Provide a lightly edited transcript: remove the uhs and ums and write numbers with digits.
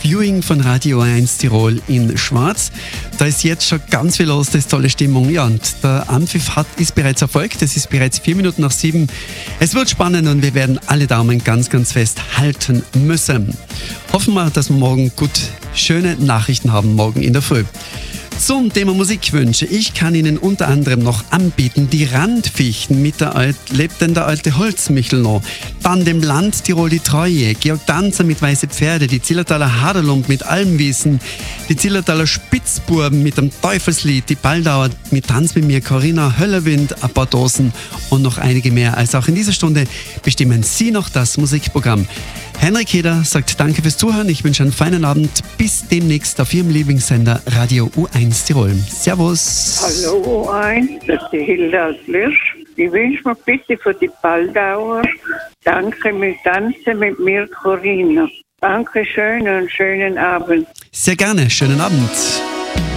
Viewing von Radio 1 Tirol in Schwarz. Da ist jetzt schon ganz viel los, da ist tolle Stimmung. Ja, und der Anpfiff ist bereits erfolgt. Es ist bereits 4 Minuten nach 7. Es wird spannend und wir werden alle Daumen ganz, ganz fest halten müssen. Hoffen wir, dass wir morgen schöne Nachrichten haben, morgen in der Früh. Zum Thema Musikwünsche. Ich kann Ihnen unter anderem noch anbieten, die Randfichten lebt denn der alte Holzmichel noch. Dann dem Land Tirol die Treue, Georg Danzer mit Weiße Pferde, die Zillertaler Haderlump mit Almwiesen, die Zillertaler Spitzbuben mit dem Teufelslied, die Baldauer mit Tanz mit mir, Corinna Höllerwind, ein paar Dosen und noch einige mehr. Also auch in dieser Stunde bestimmen Sie noch das Musikprogramm. Henrik Heder sagt danke fürs Zuhören. Ich wünsche einen feinen Abend. Bis demnächst auf Ihrem Lieblingssender Radio U1 Tirol. Servus. Hallo U1, das ist die Hilda aus Lirsch. Ich wünsche mir bitte für die Baldauer Danke mit Tanzen mit mir, Corinna. Dankeschön und schönen Abend. Sehr gerne. Schönen Abend.